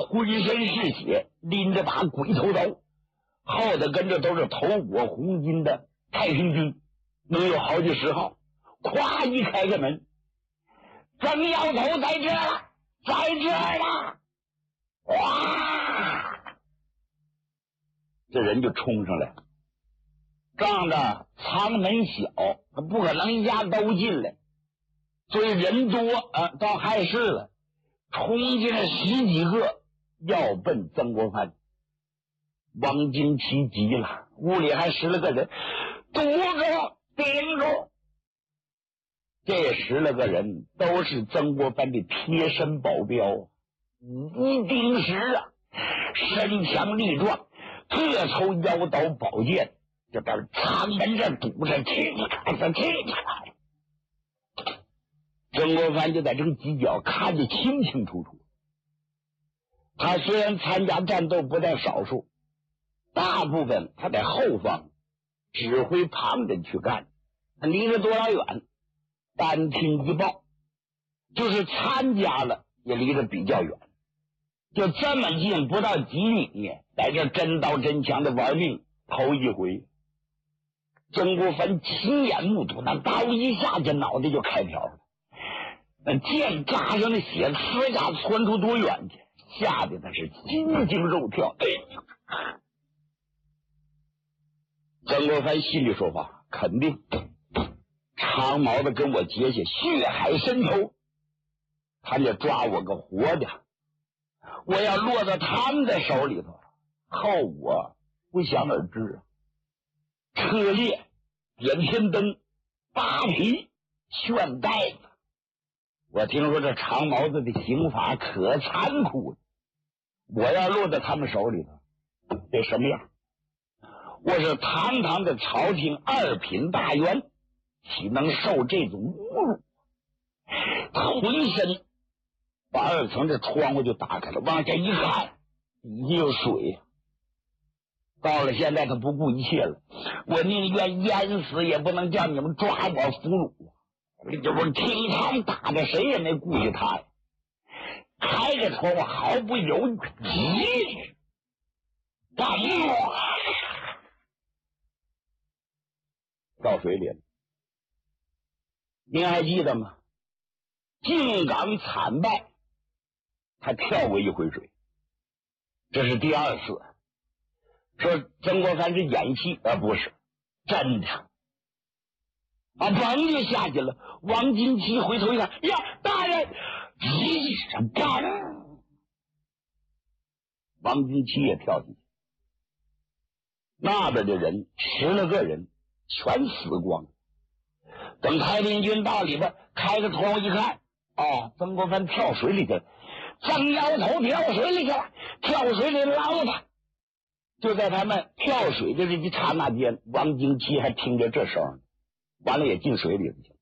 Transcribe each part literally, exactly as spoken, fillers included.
浑身是血，拎着把鬼头刀，后头跟着都是头裹红巾的太平军，能有好几十号。咵一开个门，曾摇头在这了，在这了！哇！这人就冲上来，仗着舱门小，他不可能一下都进来，所以人多啊，到亥市了，冲进来十几个，要奔曾国藩。王经奇急了，屋里还十来个人，堵住，顶住。这十来个人都是曾国藩的贴身保镖，一丁石啊，身强力壮，各抽腰刀宝剑，就在舱门这堵着，嘁哩咔嚓，嘁哩咔嚓。曾国藩就在这个犄角看得清清楚楚。他虽然参加战斗不在少数，大部分他在后方指挥旁人去干，他离着多少远？单听一报，就是参加了也离得比较远，就这么近不到几米，在这真刀真枪的玩命，头一回。曾国藩亲眼目睹，那刀一下去，脑袋就开瓢了，那剑扎上的血呲下窜出多远去，吓得他是心惊肉跳。哎呀！曾国藩心里说话，肯定长毛的跟我结下血海深仇，他就抓我个活的，我要落到他们的手里头，后果不详而知啊！车裂、点天灯、扒皮、炫带子，我听说这长毛子的刑罚可残酷了，我要落到他们手里头，得什么样？我是堂堂的朝廷二品大员，岂能受这种侮辱？浑身把二层这窗户就打开了，往下一看，底下有水。到了现在他不顾一切了，我宁愿淹死也不能叫你们抓我俘虏。我听他们打的，谁也没顾及他呀。开着窗户毫不犹豫，急干我到水里了。您还记得吗？靖港惨败，他跳过一回水，这是第二次。说曾国藩是演戏，而不是真的啊！砰就下去了。王金奇回头一看，呀，大人！咦，什么？王金奇也跳进去，那边的人十来个人全死光。等太平军到里边，开个窗户一看，哦，曾国藩跳水里去了，曾摇头跳水里去了，跳水里捞他。就在他们跳水的这一刹那间，王经奇还听着这声，完了也进水里去了，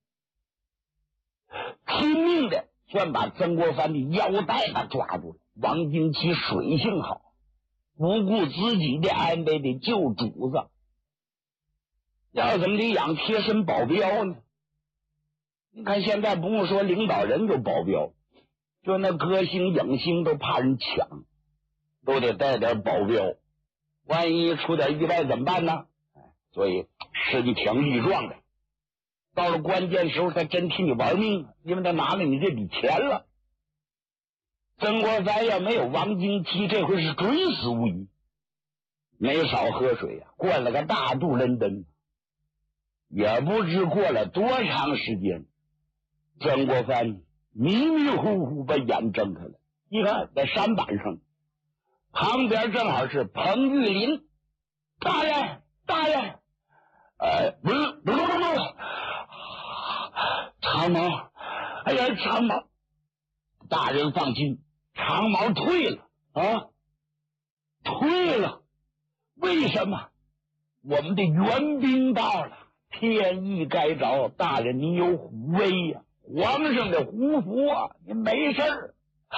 拼命的全把曾国藩的腰带把抓住了。王经奇水性好，不顾自己的安危的救主子，要怎么得养贴身保镖呢？你看现在不用说领导人有保镖，就那歌星影星都怕人抢，都得带点保镖，万一出点意外怎么办呢？所以身强力壮的，到了关键时候他真替你玩命，因为他拿了你这笔钱了。曾国藩要没有王经奇，这回是准死无疑。没少喝水呀、啊，灌了个大肚伦敦，也不知过了多长时间，曾国藩迷迷糊糊把眼睁开了，一看在山板上，旁边正好是彭玉麟。大人，大人，呃，不是，不是，不是，长毛，哎呀，长毛，大人放心，长毛退了啊，退了。为什么？我们的援兵到了，天意该着，大人您有虎威呀、啊，皇上的胡符啊，您没事儿。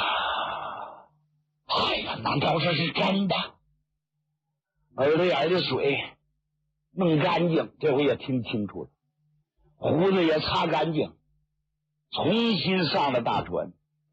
哎呀，难道这是真的？耳朵眼的水弄干净，这回也听清楚了，胡子也擦干净，重新上了大船，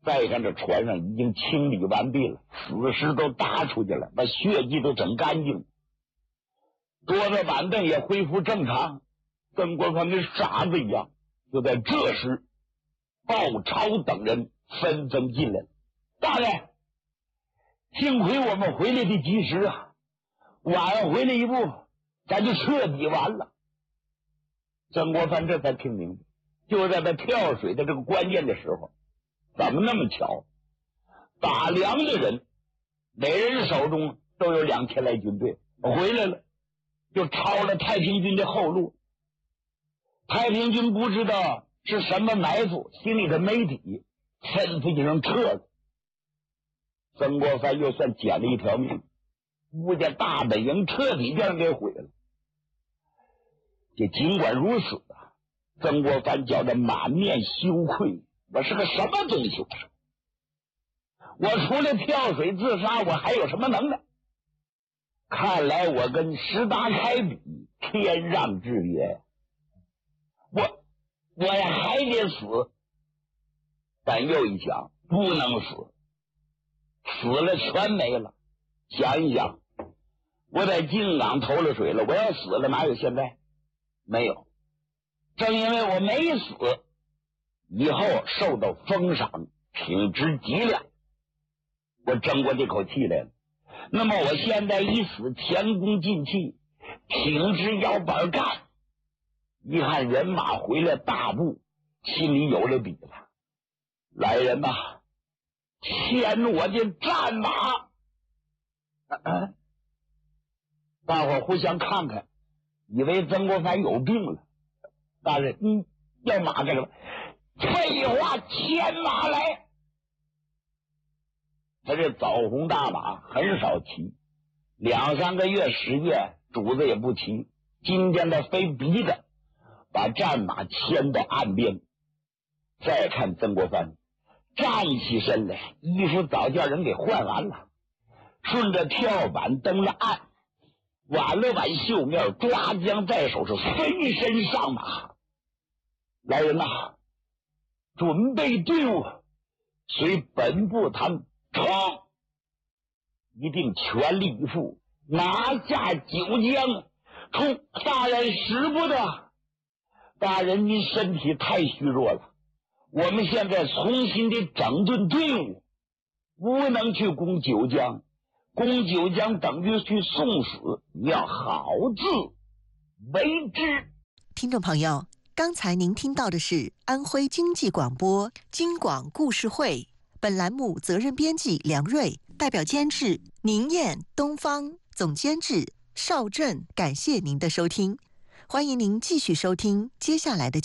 再看这船上已经清理完毕了，死尸都搭出去了，把血迹都整干净，桌子板凳也恢复正常。曾国藩跟傻子一样。就在这时，鲍超等人纷纷进来了。大人，幸亏我们回来的及时啊，晚回来一步，咱就彻底完了。曾国藩这才听明白，就在他跳水的这个关键的时候，怎么那么巧？打粮的人，每人手中都有两千来军队，回来了，就抄了太平军的后路。太平军不知道是什么埋伏，心里头没底，吩咐一声撤了。曾国藩又算捡了一条命，吴家大本营彻底让人给毁了。这尽管如此啊，曾国藩觉得满面羞愧，我是个什么东西？我除了跳水自杀，我还有什么能耐？看来我跟石达开比，天壤之别。我我呀还得死，但又一想，不能死，死了全没了。想一想，我在金港投了水了，我要死了哪有现在？没有。正因为我没死，以后受到封赏，挺直极了，我争过这口气来了。那么我现在一死，前功尽弃，挺直腰板干。一看人马回来大步，心里有了底了。来人呐，牵我的战马！啊啊、大伙互相看看，以为曾国藩有病了。大人，嗯，要马干什么？废话，牵马来！他这枣红大马很少骑，两三个月时间，主子也不骑。今天他非逼着把战马牵到岸边。再看曾国藩站起身来，衣服早叫人给换完了，顺着跳板登了岸，挽了挽袖面，抓将在手，是飞身上马。来人呐，准备队伍，随本部谈成，一定全力以赴，拿下九江。冲！大人使不得，大人您身体太虚弱了，我们现在重新的整顿队伍，不能去攻九江，攻九江等于去送死，你要好自为之。 听众朋友，刚才您听到的是安徽经济广播京广故事会，本栏目责任编辑梁瑞，代表监制宁燕、东方，总监制邵振，感谢您的收听，欢迎您继续收听接下来的节目。